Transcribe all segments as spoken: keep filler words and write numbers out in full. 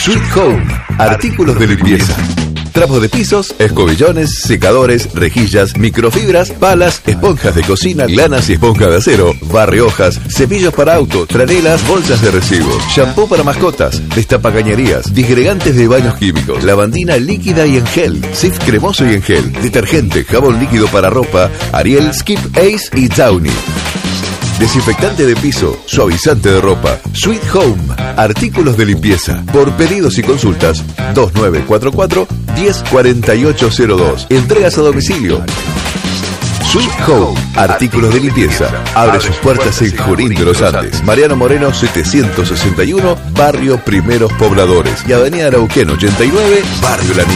Sweet Home, artículos de limpieza. Trapos de pisos, escobillones, secadores, rejillas, microfibras, palas, esponjas de cocina, lanas y esponjas de acero, barrehojas, cepillos para auto, franelas, bolsas de residuos, shampoo para mascotas, destapacañerías, disgregantes de baños químicos, lavandina líquida y en gel, Cif cremoso y en gel, detergente, jabón líquido para ropa, Ariel, Skip, Ace y Downy. Desinfectante de piso, suavizante de ropa, Sweet Home, artículos de limpieza. Por pedidos y consultas, dos nueve cuatro cuatro, uno cero cuatro ocho cero dos. Entregas a domicilio. Sweet Home, artículos de limpieza. Abre sus puertas en Junín de los Andes. Mariano Moreno setecientos sesenta y uno, Barrio Primeros Pobladores. Y Avenida Arauquén ochenta y nueve, Barrio Lanín.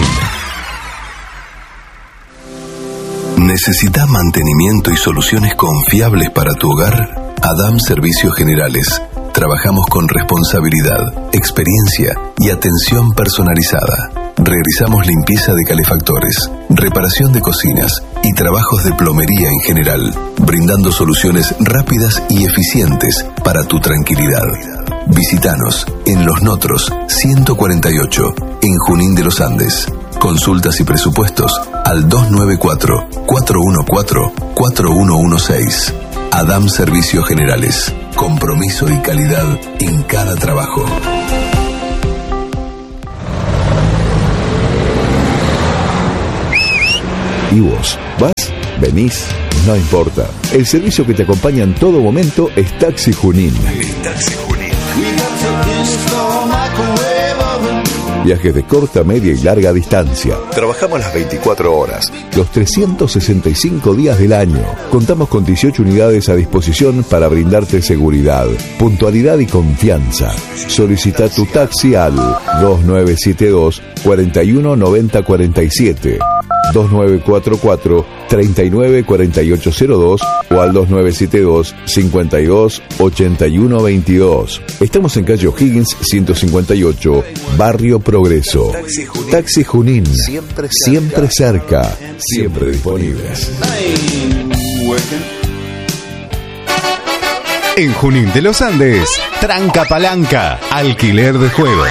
¿Necesita mantenimiento y soluciones confiables para tu hogar? Adam Servicios Generales. Trabajamos con responsabilidad, experiencia y atención personalizada. Realizamos limpieza de calefactores, reparación de cocinas y trabajos de plomería en general, brindando soluciones rápidas y eficientes para tu tranquilidad. Visítanos en Los Notros ciento cuarenta y ocho, en Junín de los Andes. Consultas y presupuestos al dos nueve cuatro, cuatro uno cuatro, cuatro uno uno seis. Adam Servicios Generales. Compromiso y calidad en cada trabajo. ¿Y vos? ¿Vas? ¿Venís? No importa. El servicio que te acompaña en todo momento es Taxi Junín. Es Taxi Junín. Viajes de corta, media y larga distancia. Trabajamos las veinticuatro horas, los trescientos sesenta y cinco días del año. Contamos con dieciocho unidades a disposición para brindarte seguridad, puntualidad y confianza. Solicita tu taxi al dos nueve siete dos, cuatro uno nueve cero cuatro siete, dos nueve cuatro cuatro, tres nueve cuatro ocho cero dos o al dos nueve siete dos, cinco dos, ocho uno dos dos. Estamos en calle O'Higgins ciento cincuenta y ocho, Barrio Progreso. Taxi Junín. Taxi Junín. Siempre cerca. Siempre cerca. Siempre disponibles. En Junín de los Andes, Tranca Palanca, alquiler de juegos.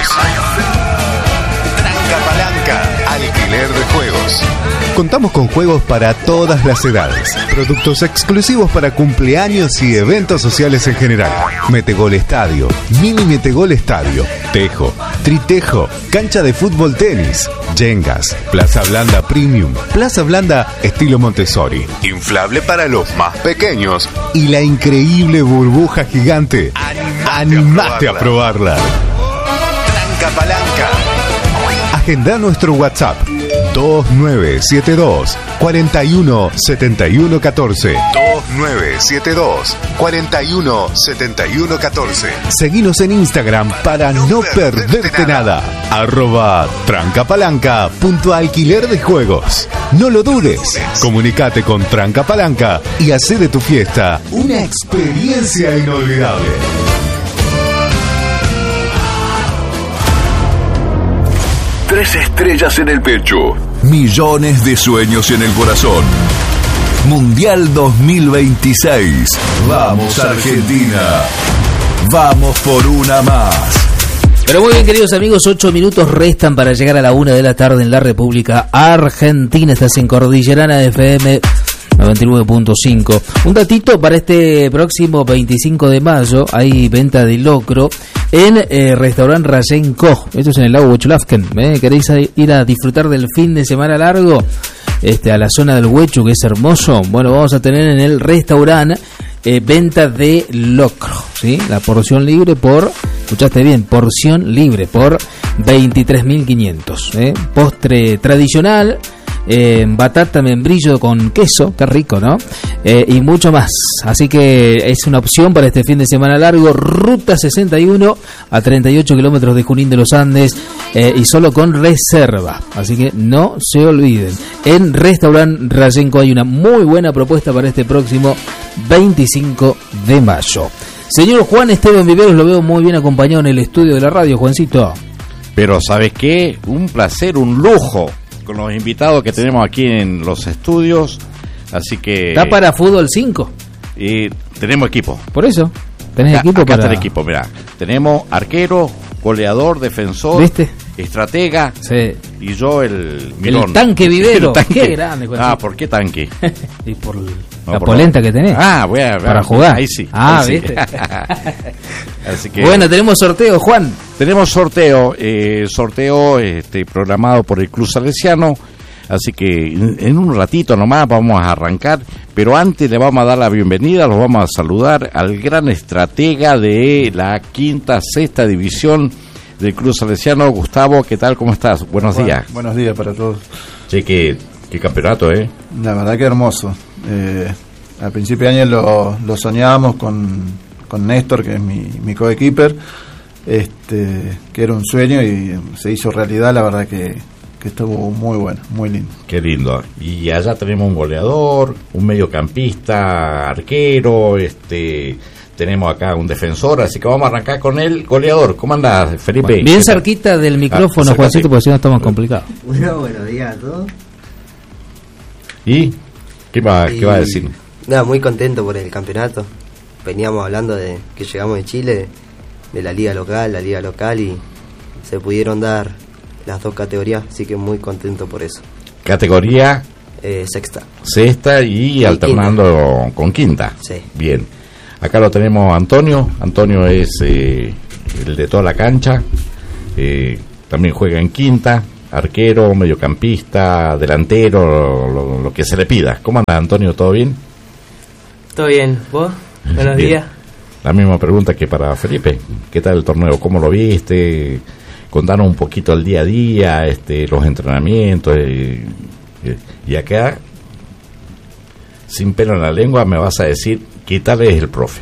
Tranca Palanca, alquiler de juegos. Contamos con juegos para todas las edades, productos exclusivos para cumpleaños y eventos sociales en general. Metegol Estadio, Mini Metegol Estadio, Tejo, Tritejo, cancha de fútbol tenis, Jengas, Plaza Blanda Premium, Plaza Blanda estilo Montessori, inflable para los más pequeños y la increíble burbuja gigante. Animate a probarla. Tranca Palanca. Agenda nuestro WhatsApp dos nueve siete dos, cuatro uno siete uno uno cuatro. dos nueve siete dos, cuatro uno siete uno uno cuatro. Seguinos en Instagram para no perderte nada. Arroba trancapalanca punto alquiler de juegos. No lo dudes. Comunicate con Tranca Palanca y hacé de tu fiesta una experiencia inolvidable. Tres estrellas en el pecho, millones de sueños en el corazón. Mundial dos mil veintiséis. Vamos Argentina. Vamos por una más. Pero muy bien, queridos amigos, ocho minutos restan para llegar a la una de la tarde en la República Argentina. Estás en Cordillerana de F M noventa y nueve punto cinco. Un datito para este próximo veinticinco de mayo. Hay venta de locro en eh, Restaurant Rayen Koch. Esto es en el lago Huechulafken. ¿eh? ¿Queréis ir a disfrutar del fin de semana largo? Este, a la zona del Huechu, que es hermoso. Bueno, vamos a tener en el restaurante eh, venta de locro, ¿sí? La porción libre por, escuchaste bien, porción libre por veintitrés mil quinientos. ¿eh? Postre tradicional. Eh, batata membrillo con queso, qué rico, ¿no? Eh, y mucho más. Así que es una opción para este fin de semana largo. Ruta sesenta y uno a treinta y ocho kilómetros de Junín de los Andes, eh, y solo con reserva. Así que no se olviden. En Restaurant Rayen Koch hay una muy buena propuesta para este próximo veinticinco de mayo. Señor Juan Esteban Viveros, lo veo muy bien acompañado en el estudio de la radio, Juancito. Pero ¿sabes qué? Un placer, un lujo con los invitados que tenemos aquí en los estudios, así que... ¿Está para fútbol cinco? Y tenemos equipo. Por eso, tenés acá, equipo acá para... está el equipo, mirá. Tenemos arquero, goleador, defensor, ¿viste? Estratega, sí. Y yo el mirón. El tanque Vivero. El tanque. Qué grande. Ah, ¿por qué tanque? Y por no, la por polenta lo... que tenés. Ah, voy a, para jugar. Ahí sí. Ah, ahí ¿viste? Sí. Así que, bueno, tenemos sorteo, Juan. Tenemos sorteo, eh, sorteo este, programado por el Club Salesiano. Así que en, en un ratito nomás vamos a arrancar, pero antes le vamos a dar la bienvenida, los vamos a saludar al gran estratega de la quinta, sexta división del Club Salesiano, Gustavo. ¿Qué tal? ¿Cómo estás? Buenos bueno, días. Buenos días para todos. Che, qué, qué campeonato, ¿eh? La verdad que hermoso. Eh, al principio de año lo, lo soñábamos con, con Néstor, que es mi, mi coequiper, este, que era un sueño y se hizo realidad. La verdad que, que estuvo muy bueno, muy lindo. Qué lindo. Y allá tenemos un goleador, un mediocampista, arquero, este... tenemos acá un defensor, así que vamos a arrancar con el goleador. ¿Cómo anda, Felipe? Bien cerquita del micrófono, ah, Juancito, porque si no estamos complicados. Bueno, buenos días a todos. ¿Y qué va, y, qué va a decir? Nada, muy contento por el campeonato. Veníamos hablando de que llegamos de Chile, de la liga local, la liga local, y se pudieron dar las dos categorías, así que muy contento por eso. ¿Categoría? Eh, sexta. Sexta y, y alternando quinta. Con quinta. Sí. Bien. Acá lo tenemos a Antonio. Antonio es eh, el de toda la cancha. Eh, también juega en quinta. Arquero, mediocampista, delantero, lo, lo que se le pida. ¿Cómo anda, Antonio? ¿Todo bien? Todo bien. ¿Vos? Buenos bien. días. La misma pregunta que para Felipe. ¿Qué tal el torneo? ¿Cómo lo viste? Contanos un poquito el día a día, este, los entrenamientos. Eh, eh, y acá, sin pelo en la lengua, me vas a decir qué tal es el profe.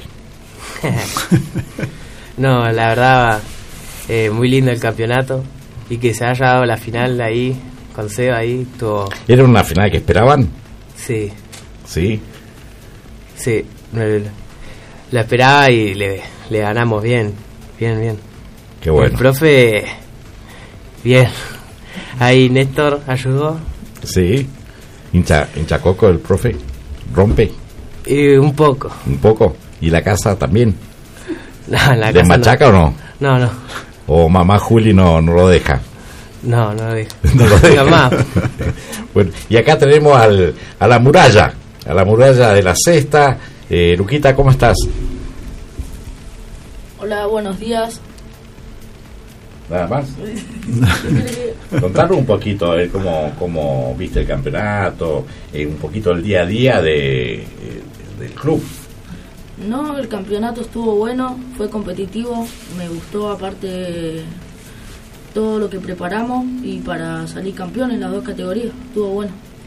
No, la verdad, eh, muy lindo el campeonato. Y que se haya dado la final ahí, con Seba ahí, estuvo... ¿Era una final que esperaban? Sí. ¿Sí? Sí, la esperaba y le, le ganamos bien, bien, bien. Qué bueno. El profe, bien. Ahí Néstor ayudó. Sí. Hincha, hincha coco el profe. ¿Rompe? Y un poco. Un poco. ¿Y la casa también? No, la ¿Le casa machaca no. o no? No, no. ¿O mamá Juli no, no lo deja? No, no lo deja. No lo deja. Mamá. Bueno, y acá tenemos al, a la muralla. A la muralla de la sexta. Eh, Luquita, ¿cómo estás? Hola, buenos días. Nada más. Contanos un poquito eh, cómo, cómo viste el campeonato, eh, un poquito el día a día de, eh, del club. No, el campeonato estuvo bueno, fue competitivo, me gustó aparte todo lo que preparamos y para salir campeón en las dos categorías, estuvo bueno.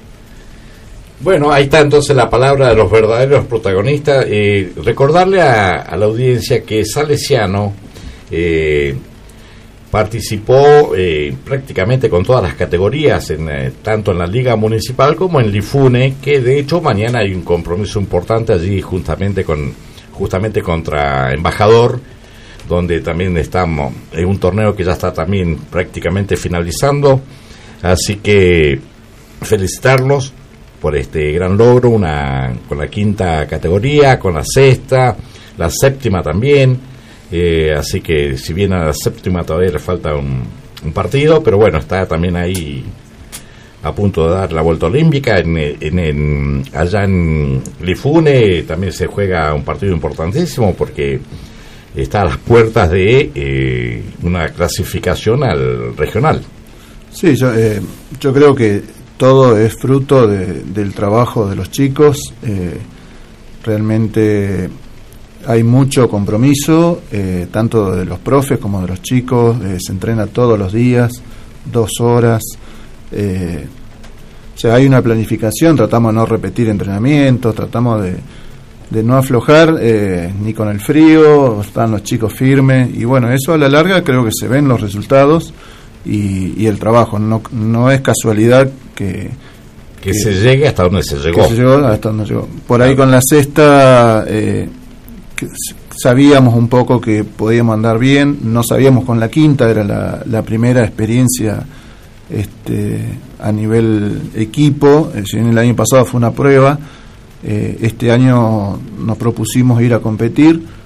Bueno, ahí está entonces la palabra de los verdaderos protagonistas. Eh, recordarle a, a la audiencia que Salesiano eh, participó eh, prácticamente con todas las categorías, en, eh, tanto en la Liga Municipal como en Lifune, que de hecho mañana hay un compromiso importante allí justamente con justamente contra Embajador, donde también estamos en un torneo que ya está también prácticamente finalizando. Así que felicitarlos por este gran logro, una con la quinta categoría, con la sexta, la séptima también. Eh, así que si bien a la séptima todavía le falta un, un partido, pero bueno, está también ahí a punto de dar la vuelta olímpica. En, en, en allá en Lifune también se juega un partido importantísimo porque está a las puertas de eh, una clasificación al regional. Sí, yo, eh, yo creo que todo es fruto de, del trabajo de los chicos. Eh, realmente hay mucho compromiso, eh, tanto de los profes como de los chicos. Eh, se entrena todos los días, dos horas. Eh, o sea, hay una planificación, tratamos de no repetir entrenamientos, tratamos de, de no aflojar eh, ni con el frío, están los chicos firmes. Y bueno, eso a la larga creo que se ven los resultados y, y el trabajo. No, no es casualidad que... Que, que se llegue hasta donde se llegó. Que se llegó hasta donde llegó. Por ahí con la sexta... Eh, que sabíamos un poco que podíamos andar bien, no sabíamos con la quinta, era la, la primera experiencia este, a nivel equipo. Eh, si bien el año pasado fue una prueba, eh, este año nos propusimos ir a competir,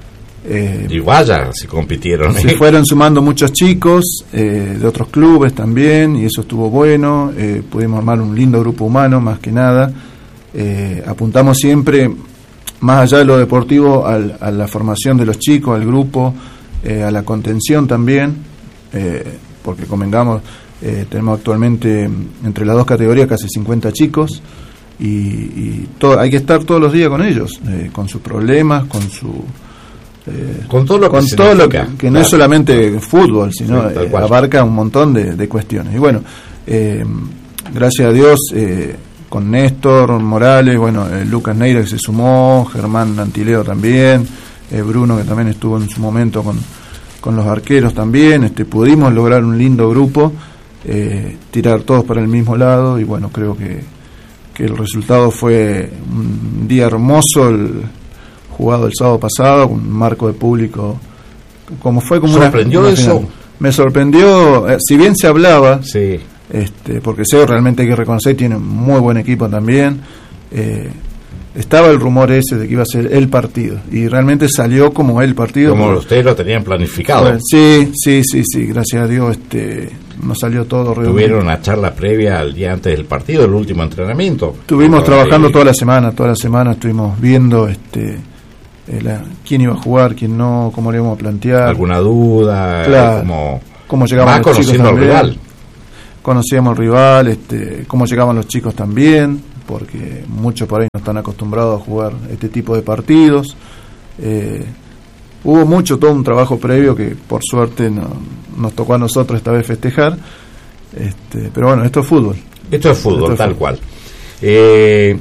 Eh, y vaya, si compitieron. Se fueron sumando muchos chicos eh, de otros clubes también, y eso estuvo bueno. Eh, pudimos armar un lindo grupo humano, más que nada. Eh, apuntamos siempre, más allá de lo deportivo, al, a la formación de los chicos, al grupo, eh, a la contención también, eh, porque convengamos, eh, tenemos actualmente entre las dos categorías casi cincuenta chicos, y, y todo, hay que estar todos los días con ellos, eh, con sus problemas, con su... Eh, con todo lo con que, todo lo que, que claro. no es solamente fútbol, sino sí, eh, abarca un montón de, de cuestiones. Y bueno, eh, gracias a Dios, eh, con Néstor Morales, bueno, eh, Lucas Neira que se sumó, Germán Antileo también, eh, Bruno que también estuvo en su momento con, con los arqueros también, este, pudimos lograr un lindo grupo, eh, tirar todos para el mismo lado, y bueno, creo que, que el resultado fue un día hermoso, el jugado el sábado pasado, con un marco de público, como fue como ¿Sorprendió una, una eso? final. Me sorprendió, eh, si bien se hablaba, sí. este, porque Seo realmente hay que reconocer, tiene un muy buen equipo también, eh, estaba el rumor ese de que iba a ser el partido, y realmente salió como el partido. Como ustedes lo tenían planificado. Bueno, sí, sí, sí, sí, gracias a Dios este, nos salió todo. Tuvieron una charla previa al día antes del partido, el último entrenamiento. Estuvimos trabajando ahí. toda la semana, toda la semana estuvimos viendo este eh, la, quién iba a jugar, quién no, cómo le íbamos a plantear. ¿Alguna duda? Claro. Como, cómo llegaban más los chicos conociendo al también. rival. Conocíamos al rival, este, cómo llegaban los chicos también, porque muchos por ahí no están acostumbrados a jugar este tipo de partidos. Eh, hubo mucho, todo un trabajo previo que por suerte no, nos tocó a nosotros esta vez festejar. Este, pero bueno, esto es fútbol. Esto es fútbol, esto es tal fútbol. cual. Eh,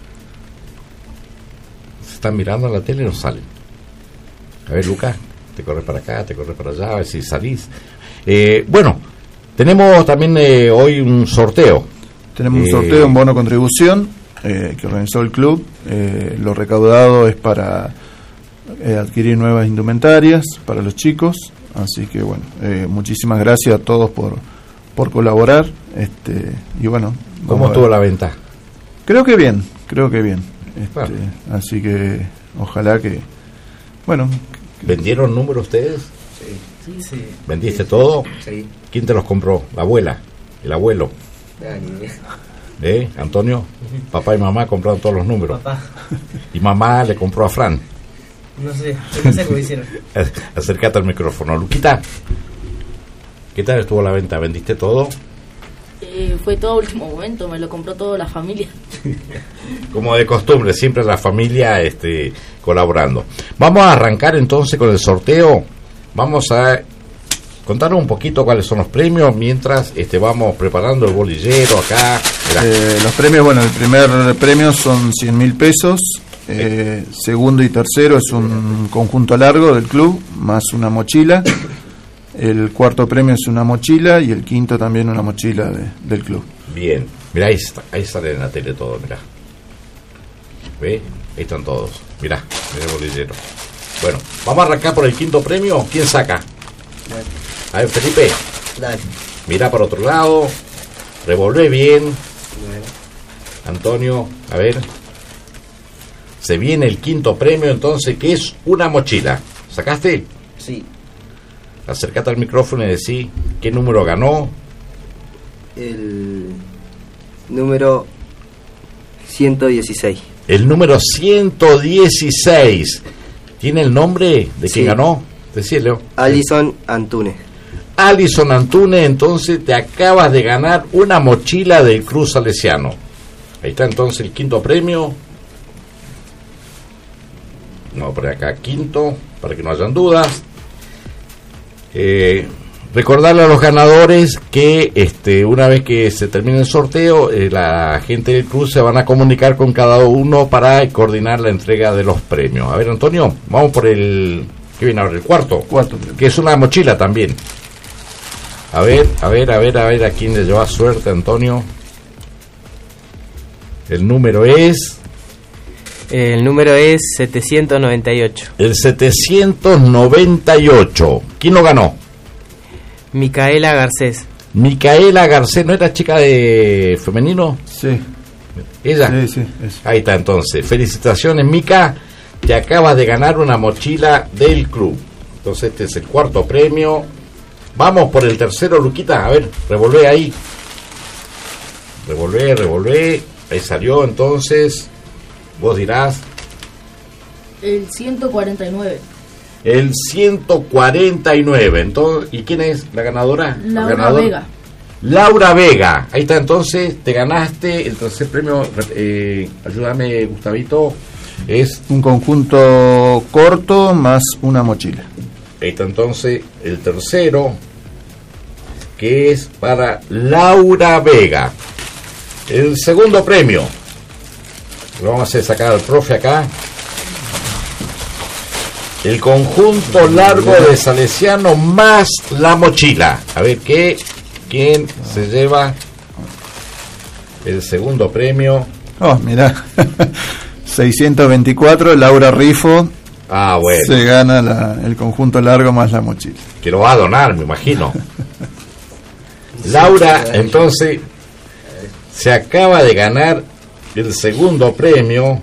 se están mirando en la tele y no salen. A ver, Lucas, te corres para acá, te corres para allá, a ver si salís. Eh, bueno, tenemos también eh, hoy un sorteo. Tenemos un Eh, sorteo, un bono contribución eh, que organizó el club. Eh, lo recaudado es para eh, adquirir nuevas indumentarias para los chicos. Así que bueno, eh, muchísimas gracias a todos por, por colaborar. Este, y bueno, ¿Cómo estuvo la venta? Creo que bien, creo que bien. Este, Bueno. Así que ojalá que, bueno, ¿Vendieron números ustedes? Sí, sí. ¿Vendiste todo? Sí. ¿Quién te los compró? ¿La abuela? ¿El abuelo? Dani. ¿Eh? ¿Antonio? Papá y mamá compraron todos los números. Papá, Y mamá le compró a Fran. no sé, no sé cómo hicieron. Acércate al micrófono. Luquita, ¿qué tal estuvo la venta? ¿Vendiste todo? Eh, fue todo a último momento, me lo compró toda la familia. Como de costumbre, siempre la familia este, colaborando. Vamos a arrancar entonces con el sorteo. Vamos a contaros un poquito cuáles son los premios mientras este, vamos preparando el bolillero acá. Mirá. eh, los premios, bueno, el primer premio son cien mil pesos. Eh, segundo y tercero es un conjunto largo del club, más una mochila. El cuarto premio es una mochila y el quinto también una mochila de, del club. Bien, mirá, ahí, está, ahí sale en la tele todo, mirá. ¿Ve? Ahí están todos. Mirá, mirá el bolillero. Bueno, vamos a arrancar por el quinto premio. ¿Quién saca? A ver, Felipe, Dale. mira para otro lado. Revolvé bien. Bueno. Antonio, a ver. Se viene el quinto premio, entonces, que es una mochila. ¿Sacaste? Sí. Acércate al micrófono y decí qué número ganó. El número ciento dieciséis. El número ciento dieciséis. ¿Tiene el nombre de Sí. quien ganó? Decíleo. Alison Antunes. Alison Antunes, entonces te acabas de ganar una mochila del Cruz Salesiano. Ahí está entonces el quinto premio. No, por acá quinto, para que no hayan dudas. Eh, recordarle a los ganadores que este una vez que se termine el sorteo, eh, la gente del Cruz se van a comunicar con cada uno para coordinar la entrega de los premios. A ver, Antonio, vamos por el... ¿Qué viene ahora? El cuarto. Cuarto. Que es una mochila también. A ver, a ver, a ver, a ver a quién le lleva suerte, Antonio. El número es... El número es setecientos noventa y ocho. El setecientos noventa y ocho. ¿Quién lo ganó? Micaela Garcés. Micaela Garcés, ¿no era chica de femenino? Sí, Ella. sí, sí. Eso. Ahí está entonces. Felicitaciones, Mica. te acabas de ganar una mochila del club. Entonces este es el cuarto premio. Vamos por el tercero, Luquita. A ver, revolvé ahí. Revolvé, revolvé. Ahí salió, entonces. Vos dirás. El ciento cuarenta y nueve. El ciento cuarenta y nueve. Entonces, ¿y quién es la ganadora? Laura ganador? Vega. Laura Vega. Ahí está, entonces. Te ganaste el tercer premio. Eh, ayúdame, Gustavito. Es un conjunto corto más una mochila. Ahí está entonces el tercero, que es para Laura Vega. El segundo premio lo vamos a hacer sacar al profe acá. El conjunto largo de Salesiano más la mochila. A ver qué, quién se lleva el segundo premio. Oh, mirá. seiscientos veinticuatro, Laura Rifo. Ah, bueno. Se gana la, el conjunto largo más la mochila. Que lo va a donar, me imagino. Laura, entonces, se acaba de ganar el segundo premio,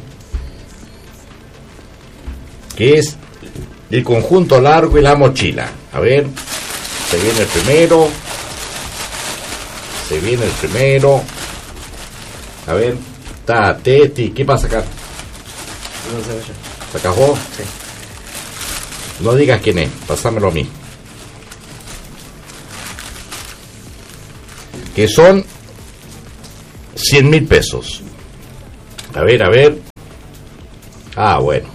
que es el conjunto largo y la mochila. A ver, se viene el primero. Se viene el primero. A ver, está Teti. ¿Qué pasa acá? No sé yo. ¿Sacás vos? Sí. No digas quién es, pasámelo a mí. Que son cien mil pesos. A ver, a ver. Ah, bueno.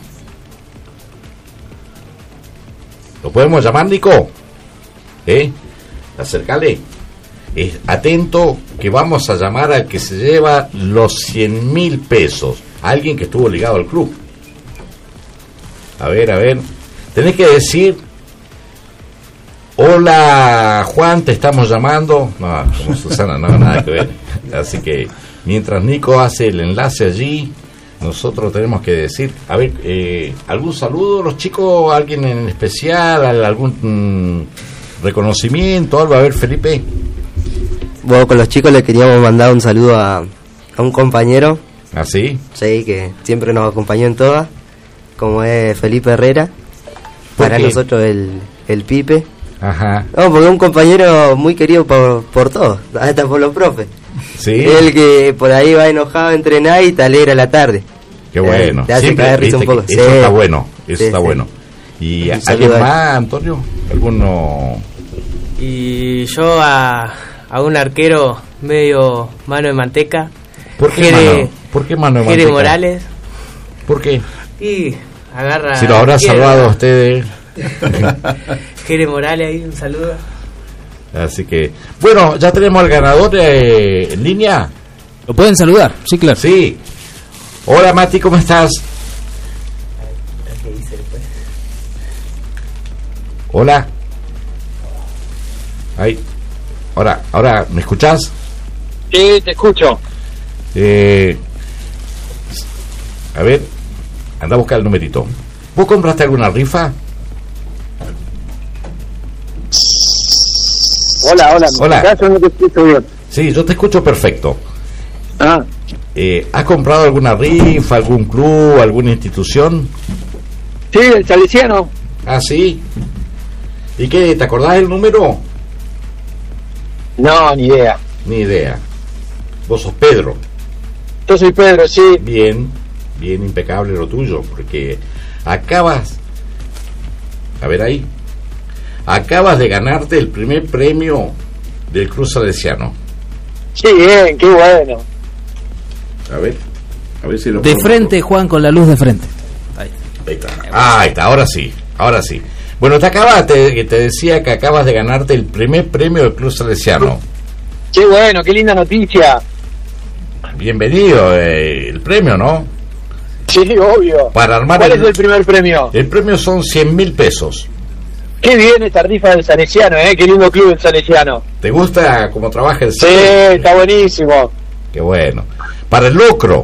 ¿Lo podemos llamar, Nico? ¿Eh? Acércale. Eh, atento, que vamos a llamar al que se lleva los cien mil pesos. Alguien que estuvo ligado al club. A ver, a ver. Tenés que decir: hola, Juan, te estamos llamando. No, como Susana, no, nada que ver. Así que mientras Nico hace el enlace allí, nosotros tenemos que decir, a ver, eh, ¿algún saludo, los chicos? ¿Alguien en especial? ¿Algún mm, reconocimiento? Algo, a ver, Felipe. Bueno, con los chicos les queríamos mandar un saludo a, a un compañero. ¿Ah, sí? Sí, que siempre nos acompañó en todas, como es Felipe Herrera. Para qué? nosotros el, el Pipe. Ajá. No, porque es un compañero muy querido por, por todos, hasta por los profes. Sí. El que por ahí va enojado a entrenar y te alegra la tarde. Qué bueno. Eh, te hace Siempre, caer risa un viste, poco. Eso Sí. está bueno, eso Sí, está sí. bueno. ¿Y Un alguien saludo más, Antonio? ¿Alguno? Y yo a, a un arquero medio mano de manteca. ¿Por qué Jere, mano? ¿Por qué mano de Jere manteca? Morales. ¿Por qué? Y agarra. Si lo habrá izquierda. salvado a ustedes. Jere Morales ahí, un saludo. Así que, bueno, ya tenemos al ganador eh, en línea. ¿Lo pueden saludar? Sí, claro. Sí. Hola, Mati, ¿cómo estás? Hola. Ahí. Ahora, ahora, ¿me escuchás? Sí, te escucho. Eh, a ver, anda a buscar el numerito. ¿Vos compraste alguna rifa? Hola, hola. Hola. ¿Me escuchás o no te escucho bien? Sí, yo te escucho perfecto. Ah, Eh, ¿Has comprado alguna rifa, algún club, alguna institución? sí, el Salesiano. Ah, sí. ¿Y qué? ¿Te acordás el número? No, ni idea. Ni idea. Vos sos Pedro. Yo soy Pedro, sí. Bien, bien impecable lo tuyo, porque acabas, a ver ahí, acabas de ganarte el primer premio del Club Salesiano. Sí, bien, qué bueno. A ver, a ver si lo De puedo- frente, Juan, con la luz de frente. Ahí está. Ah, ahí está, ahora sí, ahora sí. Bueno, te acabas, te, te decía que acabas de ganarte el primer premio del Club Salesiano. Qué bueno, qué linda noticia. Bienvenido, eh, el premio, ¿no? Sí, obvio. Para armar ¿Cuál el- es el primer premio? El premio son cien mil pesos. Qué bien esta rifa del Salesiano, eh. Qué lindo club el Salesiano. ¿Te gusta cómo trabaja el Sí, Sale? está buenísimo. Qué bueno. Para el locro.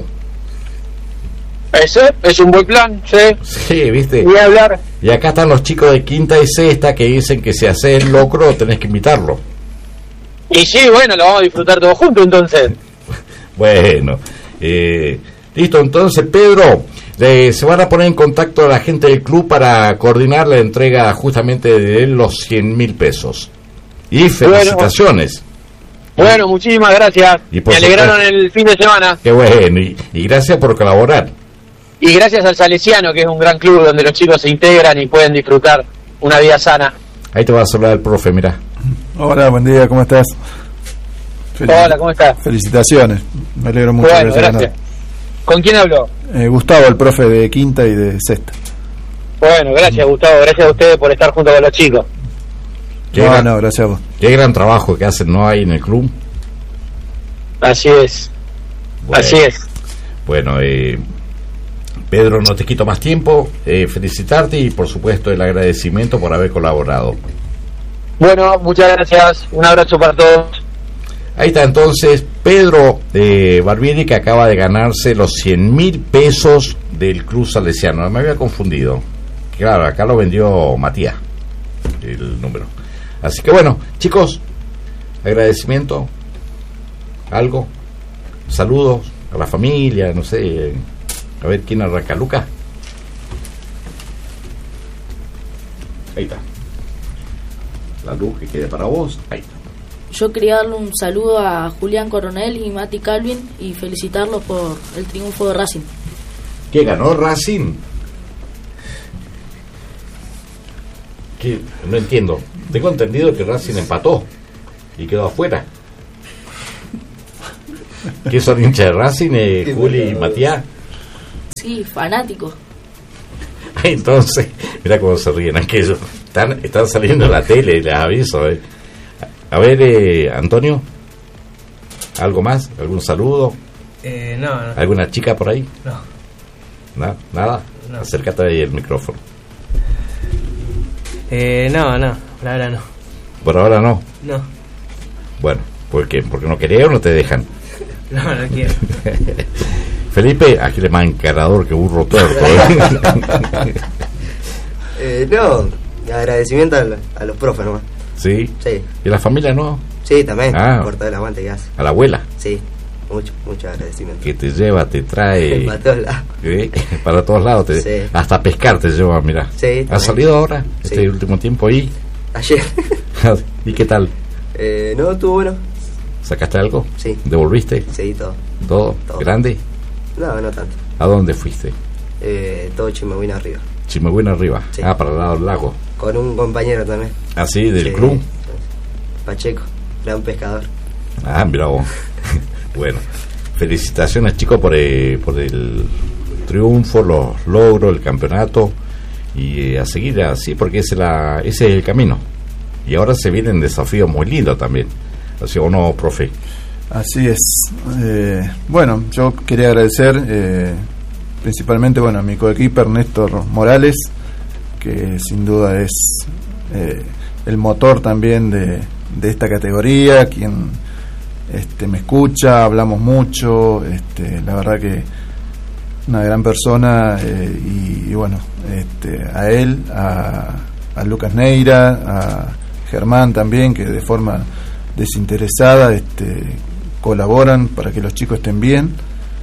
Ese es un buen plan, sí. Sí, viste. Voy a hablar. Y acá están los chicos de quinta y sexta que dicen que si haces el locro tenés que invitarlo. Y sí, bueno, lo vamos a disfrutar todos juntos entonces. Bueno, eh, listo, entonces Pedro, de, se van a poner en contacto a la gente del club para coordinar la entrega justamente de los cien mil pesos. Y felicitaciones. Bueno, bueno muchísimas gracias. Y me alegraron supuesto, el fin de semana. Qué bueno, y, y gracias por colaborar. Y gracias al Salesiano, que es un gran club donde los chicos se integran y pueden disfrutar una vida sana. Ahí te va a saludar el profe, mirá. Hola, buen día, ¿cómo estás? Felic- Hola, ¿cómo estás? Felicitaciones, me alegro mucho. Bueno, gracias. Ganar. ¿Con quién habló? Eh, Gustavo, el profe de quinta y de sexta. Bueno, gracias, Gustavo, gracias a ustedes por estar junto con los chicos. Qué no, gran, no, gracias a vos. Qué gran trabajo que hacen, ¿no? Ahí en el club. Así es, bueno, así es. Bueno, eh, Pedro, no te quito más tiempo, eh, felicitarte y por supuesto el agradecimiento por haber colaborado. Bueno, muchas gracias, un abrazo para todos. Ahí está entonces Pedro eh, Barbieri, que acaba de ganarse los cien mil pesos del Club Salesiano. Me había confundido. Claro, acá lo vendió Matías, el número. Así que bueno, chicos, agradecimiento, algo, saludos a la familia, no sé, a ver quién arranca. Lucas. Ahí está. La luz que quede para vos. Ahí está. Yo quería darle un saludo a Julián Coronel y Mati Calvin y felicitarlos por el triunfo de Racing. ¿Qué ganó Racing? ¿Qué? No entiendo. Tengo entendido que Racing empató y quedó afuera. ¿Qué son hinchas de Racing, eh, Juli y Matías? Sí, fanáticos. Entonces, mira cómo se ríen aquellos. Están, están saliendo en la tele, les aviso. Eh. A ver, eh, Antonio, ¿algo más? ¿Algún saludo? Eh, no, no. ¿Alguna chica por ahí? No. ¿No? ¿Nada? No. Acércate ahí el micrófono. Eh, no, no, por ahora no. ¿Por ahora no? No. Bueno, ¿por qué? ¿Porque no querés o no te dejan? No, no quiero. Felipe, aquí le más encarador que burro tuerto. ¿eh? eh, no, agradecimiento a, a los profes nomás. ¿Sí? Sí. ¿Y la familia no? Sí, también, ah, por todo el aguante que hace. ¿A la abuela? Sí, mucho, mucho agradecimiento. Que te lleva, te trae... Para todos lados. ¿Eh? Para todos lados. Te... Sí. Hasta pescar te lleva, mirá. Sí. ¿Has salido ahora? Sí. Este último tiempo ahí. Ayer. ¿Y qué tal? Eh, no, estuvo bueno. ¿Sacaste algo? Sí. ¿Devolviste? Sí, todo. ¿Todo? todo. ¿Grande? No, no tanto. ¿A dónde fuiste? Eh, todo Chimehuina arriba. Chimehuina arriba. Sí. Ah, para el lado del lago. Con un compañero también. ¿Ah, sí? ¿Del sí. club? Pacheco, gran pescador. Ah, mira vos. Bueno, felicitaciones, chicos, por, eh, por el triunfo, los logros, el campeonato. Y eh, a seguir así, porque ese, la, ese es el camino. Y ahora se vienen desafíos muy lindos también. ¿Así o no, profe? Así es. Eh, bueno, yo quería agradecer eh, principalmente bueno, a mi coequiper Néstor Morales, que sin duda es eh, el motor también de, de esta categoría, quien este, me escucha, hablamos mucho, este, la verdad que una gran persona, eh, y, y bueno, este, a él, a, a Lucas Neira, a Germán también, que de forma desinteresada este, colaboran para que los chicos estén bien,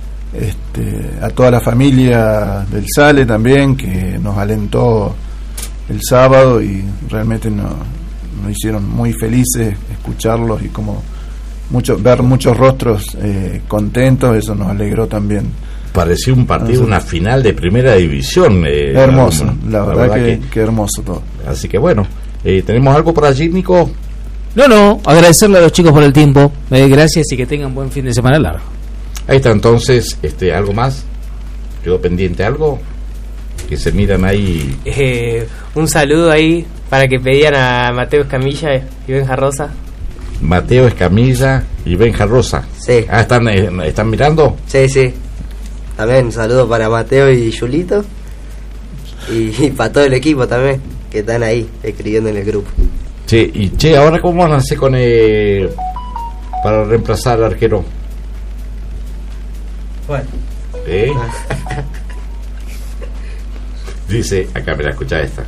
este, a toda la familia del Sale también, que nos alentó el sábado y realmente nos, nos hicieron muy felices escucharlos y como mucho, ver muchos rostros eh, contentos, eso nos alegró también. Pareció un partido, una final de primera división. Eh, hermoso, la, la verdad, verdad que, que, que hermoso todo. Así que bueno, eh, ¿tenemos algo por allí, Nico? No, no, agradecerle a los chicos por el tiempo, eh, gracias y que tengan buen fin de semana largo. Ahí está entonces, este, ¿algo más? ¿Quedó pendiente algo? Que se miran ahí. Eh, un saludo ahí para que pedían a Mateo Escamilla y Benja Rosa. Mateo Escamilla y Benja Rosa. Sí. Ah, ¿están, eh, ¿están mirando? Sí, sí. También un saludo para Mateo y Julito. Y, y para todo el equipo también, que están ahí escribiendo en el grupo. Che, y che, ¿ahora cómo van a hacer con eh, para reemplazar al arquero? Bueno. ¿Eh? Dice, acá, mira, escucha esta.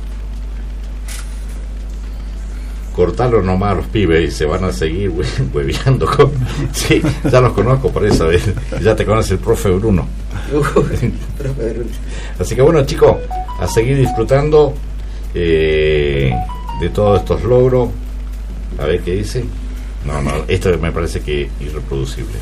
Cortarlo nomás a los pibes y se van a seguir hue- hueveando con... Sí, ya los conozco por eso, ¿eh? Ya te conoce el profe Bruno. Así que bueno, chicos, a seguir disfrutando eh, de todos estos logros. A ver qué dice. No, no, esto me parece que es irreproducible.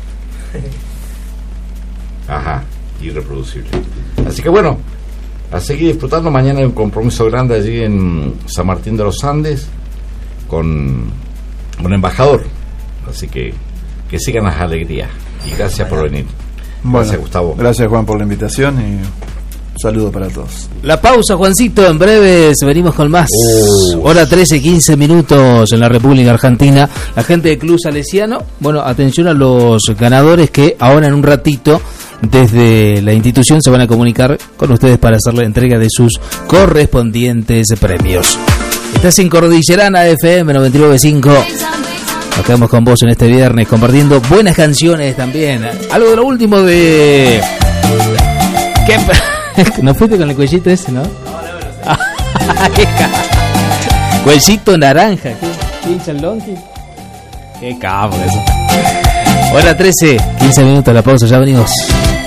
Ajá, irreproducible. Así que bueno, a seguir disfrutando. Mañana hay un compromiso grande allí en San Martín de los Andes con un embajador. Así que que sigan las alegrías. Y gracias por venir. Bueno, gracias, Gustavo. Gracias, Juan, por la invitación y un saludo para todos. La pausa, Juancito, en breves venimos con más. Oh. Hora trece, quince minutos en la República Argentina. La gente del Club Salesiano, bueno, atención a los ganadores que ahora en un ratito desde la institución se van a comunicar con ustedes para hacer la entrega de sus correspondientes premios. Estás en Cordillerana F M noventa y nueve punto cinco. Nos quedamos con vos en este viernes compartiendo buenas canciones también. Algo de lo último de... ¿Qué? ¿No fuiste con el cuellito ese, no? No, no, no. Cuellito naranja. ¿Qué? ¿Hincha el lonqui? Qué cabrón eso. Hora trece, quince minutos, la pausa, ya venimos.